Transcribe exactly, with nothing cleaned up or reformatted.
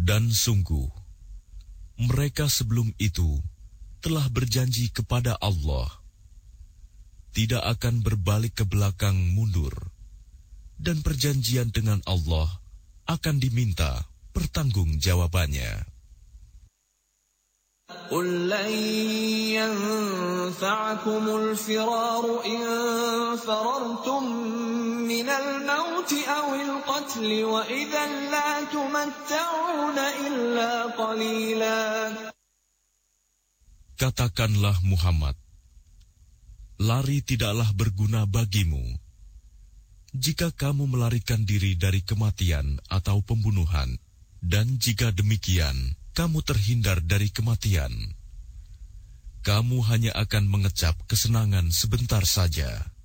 Dan sungguh, mereka sebelum itu telah berjanji kepada Allah, tidak akan berbalik ke belakang mundur, dan perjanjian dengan Allah akan diminta pertanggungjawabannya. قُل لَّن يَنفَعَكُمُ الْفِرَارُ إِن فَرَرْتُم مِّنَ الْمَوْتِ أَوِ الْقَتْلِ وَإِذًا لَّا تُمَتَّعُونَ إِلَّا قَلِيلًا. Katakanlah Muhammad, lari tidaklah berguna bagimu. Jika kamu melarikan diri dari kematian atau pembunuhan, dan jika demikian, kamu terhindar dari kematian, kamu hanya akan mengecap kesenangan sebentar saja.